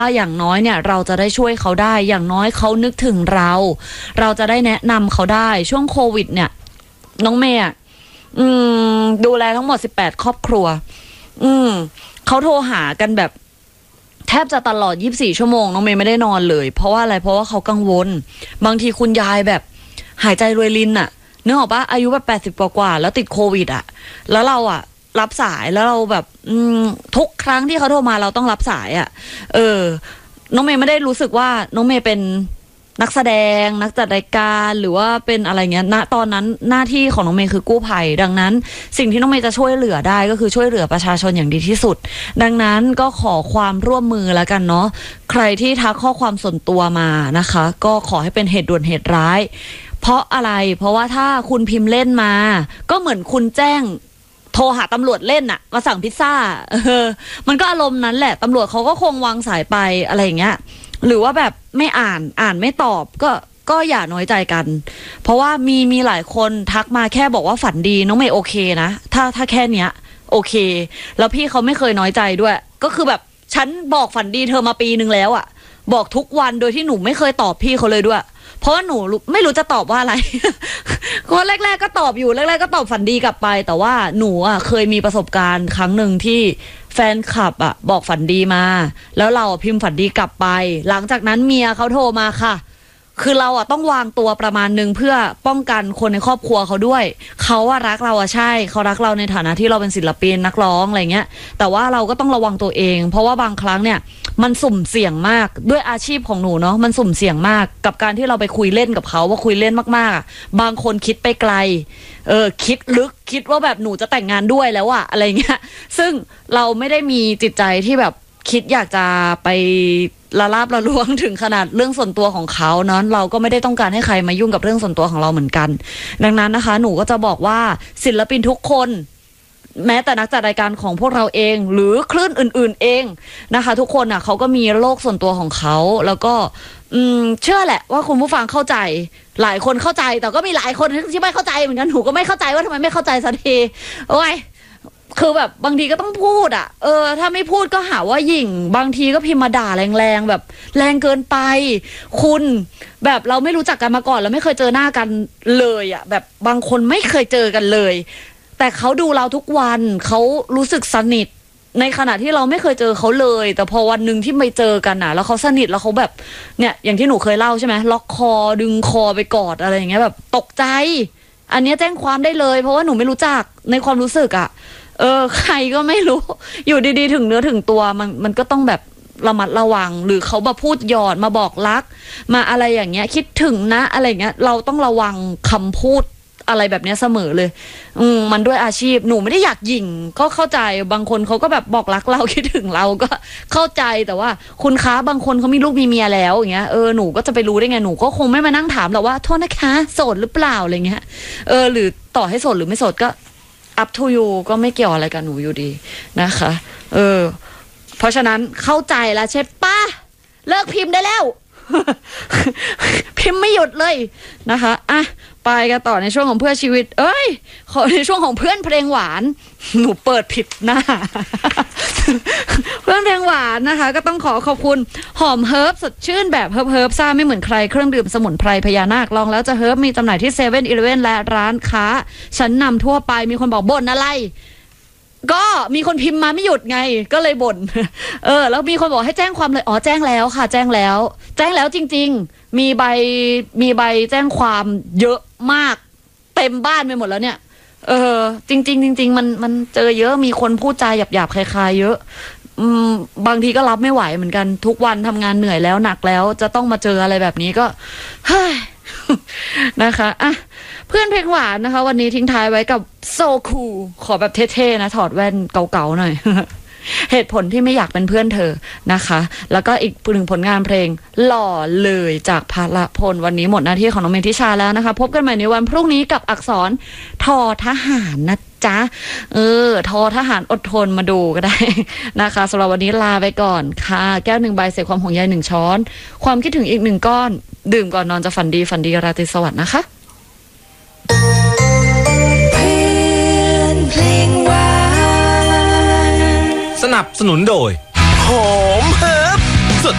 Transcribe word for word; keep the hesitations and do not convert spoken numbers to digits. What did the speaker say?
อย่างน้อยเนี่ยเราจะได้ช่วยเขาได้อย่างน้อยเขานึกถึงเราเราจะได้แนะนำเขาได้ช่วงโควิดเนี่ยน้องเมย์อืมดูแลทั้งหมดสิบแปดครอบครัวอืมเขาโทรหากันแบบแทบจะตลอดยี่สิบสี่ชั่วโมงน้องเมย์ไม่ได้นอนเลยเพราะว่าอะไรเพราะว่าเขากังวลบางทีคุณยายแบบหายใจรวยรินอะนึกออกปะอายุแบบแปดสิบกว่าๆแล้วติดโควิดอะแล้วเราอะรับสายแล้วเราแบบทุกครั้งที่เขาโทรมาเราต้องรับสายอะเออน้องเมย์ไม่ได้รู้สึกว่าน้องเมย์เป็นนักแสดงนักจัดรายการหรือว่าเป็นอะไรเงี้ยณตอนนั้นหน้าที่ของน้องเมย์คือกู้ภัยดังนั้นสิ่งที่น้องเมย์จะช่วยเหลือได้ก็คือช่วยเหลือประชาชนอย่างดีที่สุดดังนั้นก็ขอความร่วมมือแล้วกันเนาะใครที่ทักข้อความส่วนตัวมานะคะก็ขอให้เป็นเหตุด่วนเหตุร้ายเพราะอะไรเพราะว่าถ้าคุณพิมพ์เล่นมาก็เหมือนคุณแจ้งโทรหาตำรวจเล่นอะมาสั่งพิซซ่าเออมันก็อารมณ์นั้นแหละตำรวจเขาก็คงวางสายไปอะไรอย่างเงี้ยหรือว่าแบบไม่อ่านอ่านไม่ตอบก็ก็อย่าน้อยใจกันเพราะว่ามีมีหลายคนทักมาแค่บอกว่าฝันดีน้องเมย์โอเคนะถ้าถ้าแค่เนี้ยโอเคแล้วพี่เขาไม่เคยน้อยใจด้วยก็คือแบบฉันบอกฝันดีเธอมาปีนึงแล้วอะบอกทุกวันโดยที่หนูไม่เคยตอบพี่เขาเลยด้วยเพราะว่าหนูไม่รู้จะตอบว่าอะไร ก็แรกๆก็ตอบอยู่แรกๆก็ตอบฝันดีกลับไปแต่ว่าหนูอ่ะเคยมีประสบการณ์ครั้งหนึ่งที่แฟนคลับอ่ะบอกฝันดีมาแล้วเราพิมพ์ฝันดีกลับไปหลังจากนั้นเมียเขาโทรมาค่ะคือเราอ่ะต้องวางตัวประมาณนึงเพื่อป้องกันคนในครอบครัวเขาด้วยเขาอ่ะรักเราอ่ะใช่เขารักเราในฐานะที่เราเป็นศิลปินนักร้องอะไรเงี้ยแต่ว่าเราก็ต้องระวังตัวเองเพราะว่าบางครั้งเนี่ยมันสุ่มเสี่ยงมากด้วยอาชีพของหนูเนาะมันสุ่มเสี่ยงมากกับการที่เราไปคุยเล่นกับเขาว่าคุยเล่นมากๆบางคนคิดไปไกลเออคิดลึกคิดว่าแบบหนูจะแต่งงานด้วยแล้วอะอะไรเงี้ยซึ่งเราไม่ได้มีจิตใจที่แบบคิดอยากจะไปละลาบละล้วงถึงขนาดเรื่องส่วนตัวของเขาเนาะเราก็ไม่ได้ต้องการให้ใครมายุ่งกับเรื่องส่วนตัวของเราเหมือนกันดังนั้นนะคะหนูก็จะบอกว่าศิลปินทุกคนแม้แต่นักจัดรายการของพวกเราเองหรือคลื่นอื่นๆเองนะคะทุกคนอ่ะเขาก็มีโลกส่วนตัวของเขาแล้วก็อืมเชื่อแหละว่าคุณผู้ฟังเข้าใจหลายคนเข้าใจแต่ก็มีหลายคนที่ไม่เข้าใจเหมือนกันหนูก็ไม่เข้าใจว่าทำไมไม่เข้าใจสักทีโอ้ยคือแบบบางทีก็ต้องพูดอ่ะเออถ้าไม่พูดก็หาว่าหยิ่งบางทีก็พิมพ์มาด่าแรงๆแบบแรงเกินไปคุณแบบเราไม่รู้จักกันมาก่อนแล้วไม่เคยเจอหน้ากันเลยอ่ะแบบบางคนไม่เคยเจอกันเลยแต่เขาดูเราทุกวันเขารู้สึกสนิทในขณะที่เราไม่เคยเจอเขาเลยแต่พอวันหนึ่งที่ไปเจอกันน่ะแล้วเขาสนิทแล้วเขาแบบเนี่ยอย่างที่หนูเคยเล่าใช่ไหมล็อกคอดึงคอไปกอดอะไรอย่างเงี้ยแบบตกใจอันนี้แจ้งความได้เลยเพราะว่าหนูไม่รู้จักในความรู้สึกอ่ะเออใครก็ไม่รู้อยู่ดีๆถึงเนื้อถึงตัวมันมันก็ต้องแบบระมัดระวังหรือเขามาพูดหยอดมาบอกรักมาอะไรอย่างเงี้ยคิดถึงนะอะไรเงี้ยเราต้องระวังคำพูดอะไรแบบนี้เสมอเลยอืมมันด้วยอาชีพหนูไม่ได้อยากหยิ่งก็เข้าใจบางคนเขาก็แบบบอกรักเราคิดถึงเราก็เข้าใจแต่ว่าคุณคะบางคนเขามีลูกมีเมียแล้วอย่างเงี้ยเออหนูก็จะไปรู้ได้ไงหนูก็คงไม่มานั่งถามหรอกว่าโทษนะคะโสดหรือเปล่าอะไรเงี้ยเออหรือต่อให้โสดหรือไม่โสดก็ up to you ก็ไม่เกี่ยวอะไรกับหนูอยู่ดีนะคะเออเพราะฉะนั้นเข้าใจแล้วใช่ปะเลิกพิมพ์ได้แล้ว พิมพ์ไม่หยุดเลยนะคะอ่ะไปกันต่อในช่วงของเพื่อชีวิตเอ้ยขอในช่วงของเพื่อนเพลงหวานหนูเปิดผิดหน้า เพื่อนเพลงหวานนะคะก็ต้องขอขอบคุณหอมเฮิร์บสดชื่นแบบเฮิร์บเฮิร์บซ่าไม่เหมือนใครเครื่องดื่มสมุนไพรพญานาคลองแล้วจะเฮิร์บมีจำหน่ายที่เซเว่นอีเลฟเว่นและร้านค้าชั้นนำทั่วไปมีคนบอกบ่นอะไรก็มีคนพิมพ์มาไม่หยุดไงก็เลยบ่นเออแล้วมีคนบอกให้แจ้งความเลยอ๋อแจ้งแล้วค่ะแจ้งแล้วแจ้งแล้วจริงๆมีใบมีใบแจ้งความเยอะมากเต็มบ้านไปหมดแล้วเนี่ยเออจริงๆจริงๆมันมันเจอเยอะมีคนพูดจาหยาบๆคล้ายๆเยอะอืมบางทีก็รับไม่ไหวเหมือนกันทุกวันทำงานเหนื่อยแล้วหนักแล้วจะต้องมาเจออะไรแบบนี้ก็เฮ้ยนะคะอ่ะเพื่อนเพลงหวานนะคะวันนี้ทิ้งท้ายไว้กับโซคูขอแบบเท่ๆนะถอดแว่นเก่าๆหน่อย เหตุผลที่ไม่อยากเป็นเพื่อนเธอนะคะแล้วก็อีกหนึ่งผลงานเพลงหล่อเลยจากพละพลวันนี้หมดหน้าที่ของน้องเมธิชาแล้วนะคะพบกันใหม่ในวันพรุ่งนี้กับอักษรทอทหารนะจ๊ะเออทอทหารอดทนมาดูก็ได้นะคะสำหรับวันนี้ลาไปก่อนค่ะแก้วหนึ่งใบเศษความห่วงใยหนึ่งช้อนความคิดถึงอีกหนึ่งก้อนดื่มก่อนนอนจะฝันดีฝันดีราตรีสวัสดิ์นะคะสนับสนุนโดยหอมเฮิร์บ